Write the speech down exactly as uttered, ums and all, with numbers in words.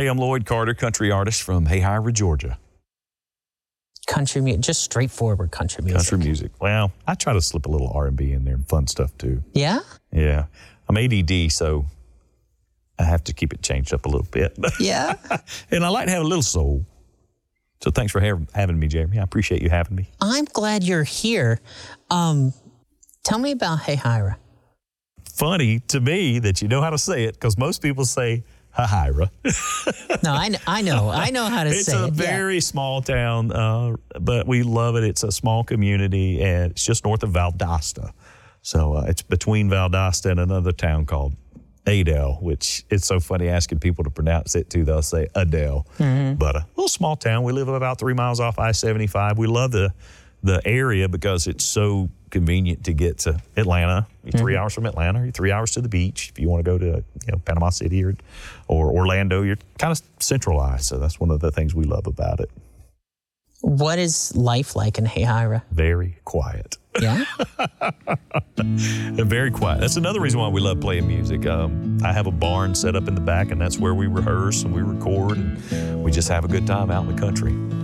Hey, I'm Lloyd Carter, country artist from Hayhira, Georgia. Country music, just straightforward country music. Country music. Well, I try to slip a little R and B in there and fun stuff too. Yeah? Yeah. I'm A D D, so I have to keep it changed up a little bit. Yeah? And I like to have a little soul. So thanks for ha- having me, Jeremy. I appreciate you having me. I'm glad you're here. Um, tell me about Hayhira. Funny to me that you know how to say it, because most people say Hayhira. No, I, kn- I know. I know how to it's say a it. very yeah. small town, uh, but we love it. It's a small community, and it's just north of Valdosta. So uh, it's between Valdosta and another town called Adel, which it's so funny asking people to pronounce it, too. They'll say Adel. Mm-hmm. But a little small town. We live about three miles off I seventy-five. We love the the area because it's so convenient to get to Atlanta. You're mm-hmm. three hours from Atlanta. You're three hours to the beach. If you want to go to you know Panama City or, or Orlando, you're kind of centralized. So that's one of the things we love about it. What is life like in Hayhira? Very quiet. Yeah? Very quiet. That's another reason why we love playing music. Um, I have a barn set up in the back, and that's where we rehearse and we record, and we just have a good time out in the country.